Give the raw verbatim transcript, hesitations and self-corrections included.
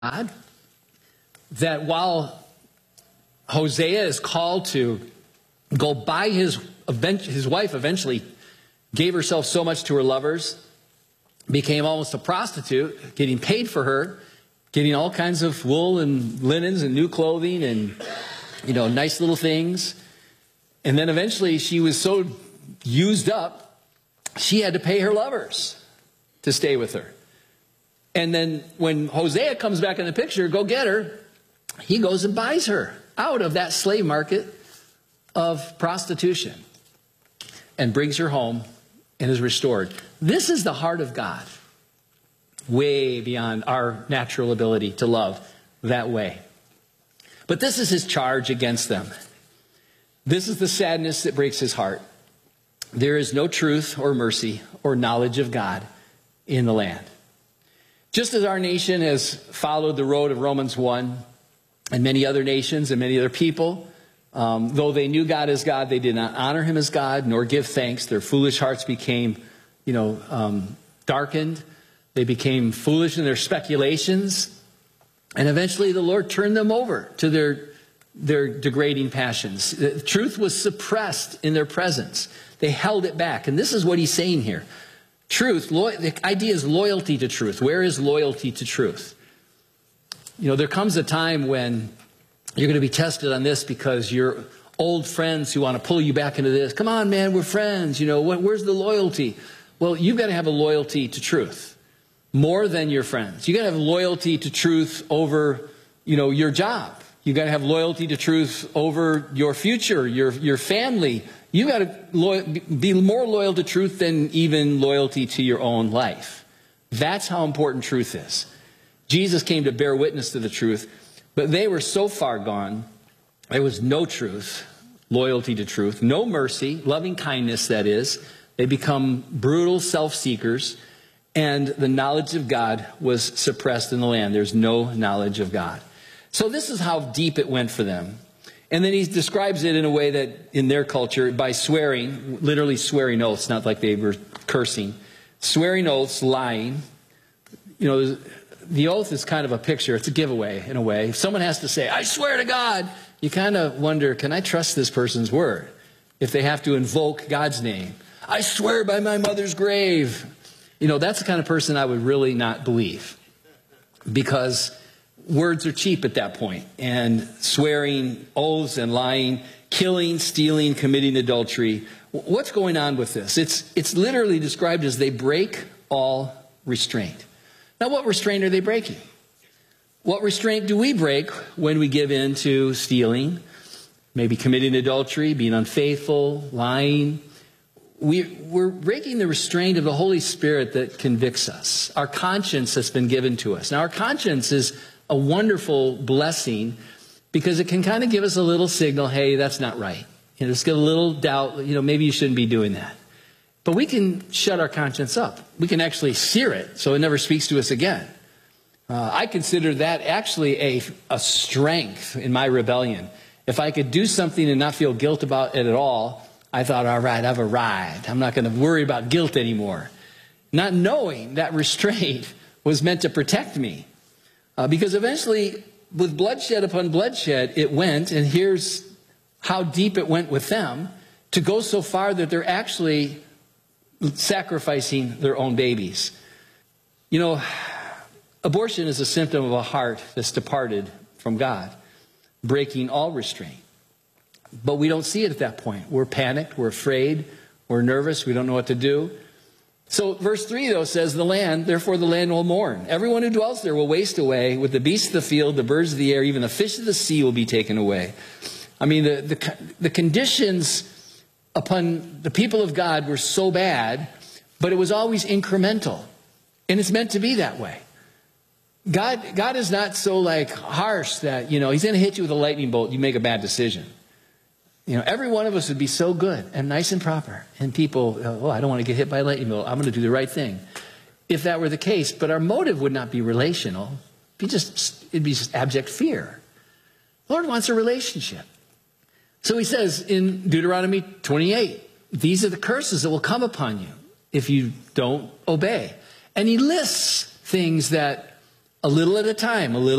God that while Hosea is called to go buy his, his wife eventually gave herself so much to her lovers, became almost a prostitute, getting paid for her, getting all kinds of wool and linens and new clothing and, you know, nice little things. And then eventually she was so used up, she had to pay her lovers to stay with her. And then when Hosea comes back in the picture, go get her, he goes and buys her out of that slave market of prostitution and brings her home and is restored. This is the heart of God, way beyond our natural ability to love that way. But this is his charge against them. This is the sadness that breaks his heart. There is no truth or mercy or knowledge of God in the land. Just as our nation has followed the road of Romans one, and many other nations and many other people, um, though they knew God as God, they did not honor him as God, nor give thanks. Their foolish hearts became, you know, um, darkened. They became foolish in their speculations. And eventually the Lord turned them over to their, their degrading passions. The truth was suppressed in their presence. They held it back. And this is what he's saying here. Truth, the idea is loyalty to truth. Where is loyalty to truth? You know, there comes a time when you're going to be tested on this because your old friends who want to pull you back into this. Come on, man, we're friends. You know, where's the loyalty? Well, you've got to have a loyalty to truth more than your friends. You've got to have loyalty to truth over, you know, your job. You've got to have loyalty to truth over your future, your, your family. You've got to loyal, be more loyal to truth than even loyalty to your own life. That's how important truth is. Jesus came to bear witness to the truth, but they were so far gone, there was no truth, loyalty to truth, no mercy, loving kindness, that is. They become brutal self-seekers, and the knowledge of God was suppressed in the land. There's no knowledge of God. So this is how deep it went for them. And then he describes it in a way that in their culture, by swearing, literally swearing oaths, not like they were cursing, swearing oaths, lying. You know, the oath is kind of a picture. It's a giveaway in a way. If someone has to say, I swear to God, you kind of wonder, can I trust this person's word? If they have to invoke God's name. I swear by my mother's grave. You know, that's the kind of person I would really not believe. Because words are cheap at that point. And swearing, oaths and lying, killing, stealing, committing adultery. What's going on with this? It's, it's literally described as they break all restraint. Now, what restraint are they breaking? What restraint do we break when we give in to stealing, maybe committing adultery, being unfaithful, lying? We, we're breaking the restraint of the Holy Spirit that convicts us. Our conscience has been given to us. Now, our conscience is a wonderful blessing because it can kind of give us a little signal, hey, that's not right. You know, just get a little doubt, you know, maybe you shouldn't be doing that. But we can shut our conscience up. We can actually sear it so it never speaks to us again. Uh, I consider that actually a, a strength in my rebellion. If I could do something and not feel guilt about it at all, I thought, all right, I've arrived. I'm not going to worry about guilt anymore. Not knowing that restraint was meant to protect me. Uh, because eventually, with bloodshed upon bloodshed, it went, and here's how deep it went with them, to go so far that they're actually sacrificing their own babies. You know, abortion is a symptom of a heart that's departed from God, breaking all restraint. But we don't see it at that point. We're panicked, we're afraid, we're nervous, we don't know what to do. So verse three, though, says, the land, therefore the land will mourn. Everyone who dwells there will waste away. With the beasts of the field, the birds of the air, even the fish of the sea will be taken away. I mean, the, the, the conditions upon the people of God were so bad, but it was always incremental. And it's meant to be that way. God, God is not so like harsh that, you know, he's going to hit you with a lightning bolt. You make a bad decision. You know, every one of us would be so good and nice and proper. And people, oh, I don't want to get hit by a lightning bolt. I'm going to do the right thing. If that were the case, but our motive would not be relational. It'd be just, it'd be just abject fear. The Lord wants a relationship. So he says in Deuteronomy twenty-eight, these are the curses that will come upon you if you don't obey. And he lists things that a little at a time, a little